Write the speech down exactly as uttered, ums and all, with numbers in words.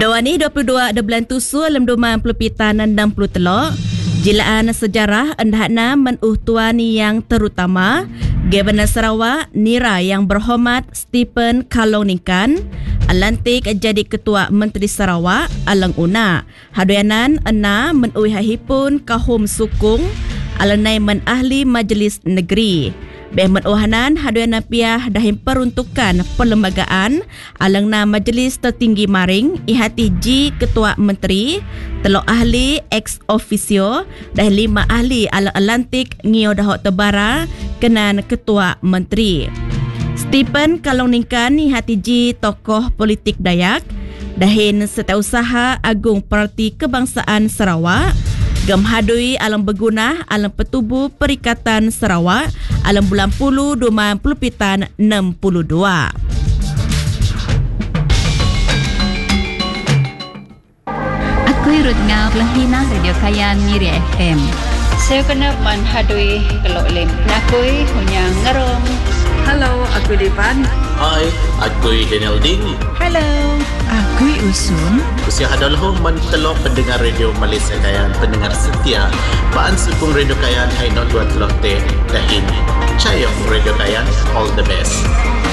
Doa ni dua puluh dua ada bulan tusu alam dua puluh pitan enam puluh telok. Jilaan sejarah endahna menuh tuan yang terutama Governor Sarawak Nira yang berhormat Stephen Kalongnikan lantik jadi Ketua Menteri Sarawak Alang Una. Haduyanan ena menuh hipun kahum sukung alanai men ahli Majlis Negeri. Behmet Ohanan haduyan napiah dahim peruntukan perlembagaan alangna Majlis Tertinggi Maring ihati G Ketua Menteri telok ahli ex officio dah lima ahli alang lantik ngio dahok tebara kenan Ketua Menteri. Stephen Kalongnikan ihati G tokoh politik Dayak dahin Setiausaha Agung Parti Kebangsaan Sarawak gemhadui alam berguna alam petubuh Perikatan Sarawak alam bulan puluh dua puluh pitan enam puluh dua. Aku Ruth Ngau Pelahina Radio Kayan Miri F M. Saya kena manhadui kelok lim. Nakui hunya ngerong. Halo, aku Devan. Hai, aku Daniel Ding. Hello, aku Usun. Usia adalah mentelok pendengar radio Malaysia Kayan, pendengar setia. Paan sukung radio Kayan, hai not dua telok teh. Dahin, cayong radio Kayan, all the best.